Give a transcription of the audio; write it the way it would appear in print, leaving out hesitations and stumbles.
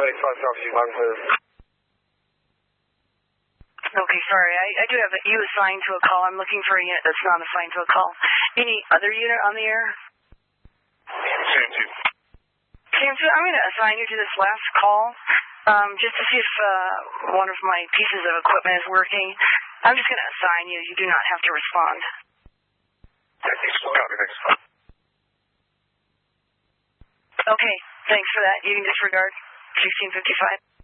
Okay, sorry. I do have you assigned to a call. I'm looking for a unit that's not assigned to a call. Any other unit on the air? Sam 2, I'm going to assign you to this last call just to see if one of my pieces of equipment is working. I'm just going to assign you. You do not have to respond. Okay, thanks for that. You can disregard 1655.